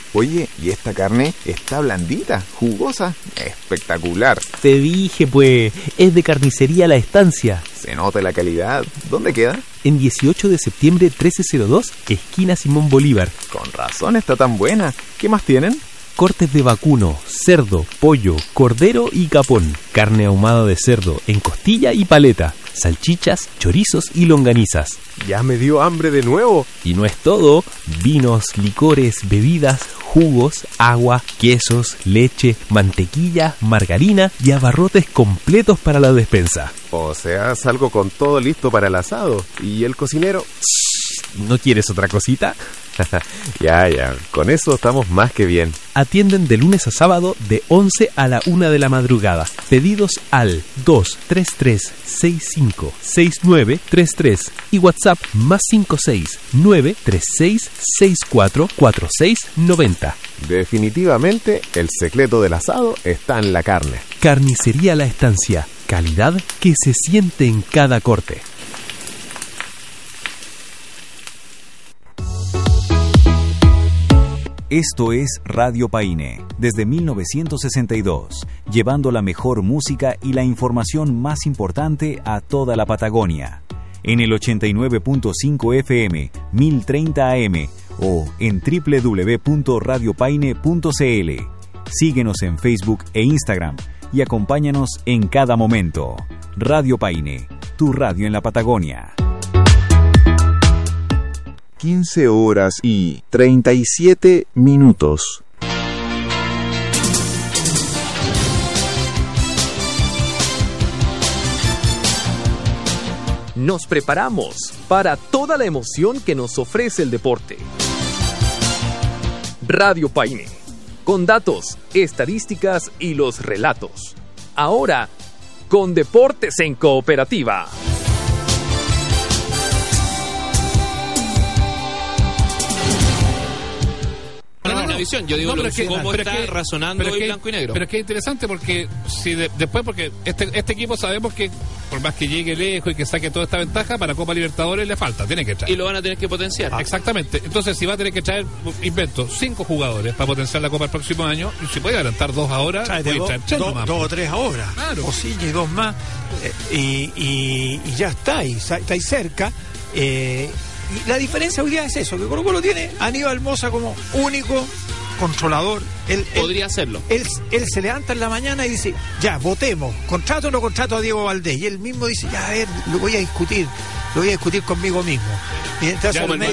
Oye, ¿y esta carne está blandita, jugosa? Espectacular. Te dije, pues, es de Carnicería La Estancia. Se nota la calidad. ¿Dónde queda? En 18 de septiembre 1302, esquina Simón Bolívar. Con razón está tan buena. ¿Qué más tienen? Cortes de vacuno, cerdo, pollo, cordero y capón. Carne ahumada de cerdo en costilla y paleta. Salchichas, chorizos y longanizas. Ya me dio hambre de nuevo. Y no es todo. Vinos, licores, bebidas, jugos, agua, quesos, leche, mantequilla, margarina y abarrotes completos para la despensa. O sea, salgo con todo listo para el asado. ¿Y el cocinero? ¿No quieres otra cosita? Ya, con eso estamos más que bien. Atienden de lunes a sábado de 11 a la 1 de la madrugada. Pedidos al 233-656933 y WhatsApp +56 936 64 4690. Definitivamente, el secreto del asado está en la carne. Carnicería La Estancia. Calidad que se siente en cada corte. Esto es Radio Paine, desde 1962, llevando la mejor música y la información más importante a toda la Patagonia. En el 89.5 FM, 1030 AM o en www.radiopaine.cl. Síguenos en Facebook e Instagram y acompáñanos en cada momento. Radio Paine, tu radio en la Patagonia. 15 horas y 37 minutos. Nos preparamos para toda la emoción que nos ofrece el deporte. Radio Paine, con datos, estadísticas y los relatos. Ahora, con Deportes en Cooperativa. Yo digo cómo está razonando el blanco y negro. Pero es que es interesante porque si después, porque este equipo sabemos que por más que llegue lejos y que saque toda esta ventaja, para Copa Libertadores le falta, tiene que traer. Y lo van a tener que potenciar. Exactamente. Entonces, si va a tener que traer, invento, 5 jugadores para potenciar la Copa el próximo año, y si puede adelantar 2 ahora, puede traer 3 dos o 3 ahora. Claro. O sí, y 2 más. Y ya está, y está ahí cerca. Y la diferencia hoy día es eso, que Colo-Colo tiene a Aníbal Mosa como único controlador. Él podría hacerlo. Él se levanta en la mañana y dice, ya, votemos, contrato o no contrato a Diego Valdés. Y él mismo dice, ya, a ver, lo voy a discutir conmigo mismo. Y entonces